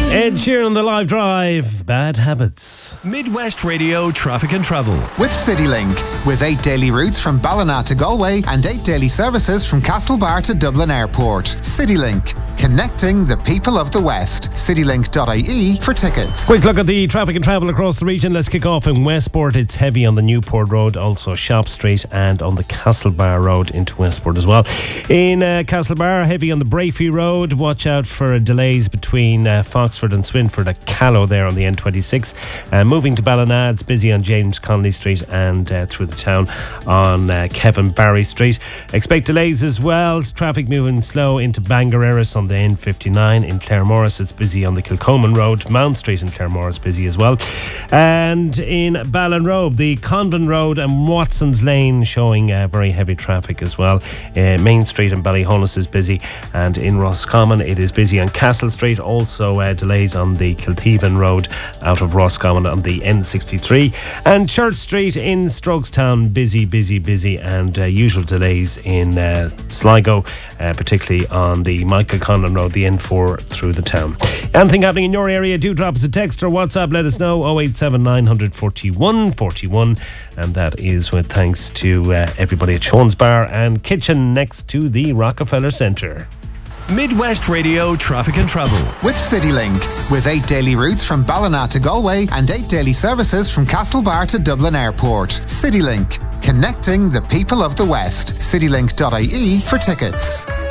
Ed Sheeran, The Live Drive, Bad Habits. Midwest Radio Traffic and Travel. With CityLink. With 8 daily routes from Ballina to Galway and 8 daily services from Castlebar to Dublin Airport. CityLink. Connecting the people of the West. CityLink.ie for tickets. Quick look at the traffic and travel across the region. Let's kick off in Westport. It's heavy on the Newport Road, also Shop Street, and on the Castlebar Road into Westport as well. In Castlebar, heavy on the Brafey Road. Watch out for delays between Foxford and Swinford at Callow there on the N26. Moving to Ballina, it's busy on James Connolly Street and through the town on Kevin Barry Street. Expect delays as well. Traffic moving slow into Bangareras on the N59. In Claremorris, it's busy on the Kilcoman Road. Mount Street in Claremorris busy as well. And in Ballinrobe, the Convent Road and Watson's Lane showing very heavy traffic as well. Main Street in Ballyhollis is busy, and in Roscommon it is busy on Castle Street. Also delays on the Kilteven Road out of Roscommon on the N63. And Church Street in Strokestown busy, and usual delays in Sligo, particularly on the Michael Conlon Road, the N4 through the town. Anything happening in your area, do drop us a text or WhatsApp, let us know. 087 941 41, and that is with thanks to everybody at Sean's Bar and Kitchen next to the Rockefeller Centre. Midwest Radio Traffic and Travel. With CityLink. With 8 daily routes from Ballina to Galway and 8 daily services from Castlebar to Dublin Airport. CityLink. Connecting the people of the West. CityLink.ie for tickets.